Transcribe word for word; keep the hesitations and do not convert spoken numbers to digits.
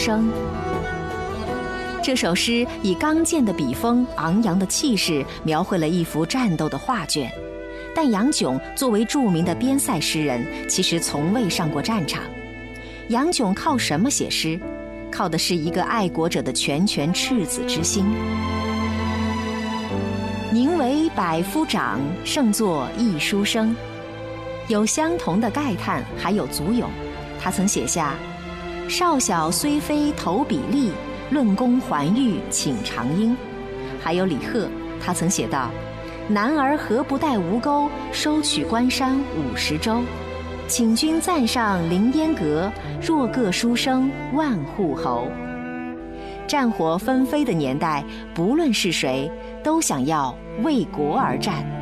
生。这首诗以刚健的笔锋、昂扬的气势，描绘了一幅战斗的画卷。但杨炯作为著名的边塞诗人，其实从未上过战场。杨炯靠什么写诗？靠的是一个爱国者的拳拳赤子之心。宁为百夫长，胜作一书生。有相同的慨叹，还有祖咏。他曾写下：少小虽非投笔吏，论功还欲请长缨。还有李贺，他曾写道：男儿何不带吴钩，收取关山五十州。请君暂上凌烟阁，若个书生万户侯。战火纷飞的年代，不论是谁，都想要为国而战。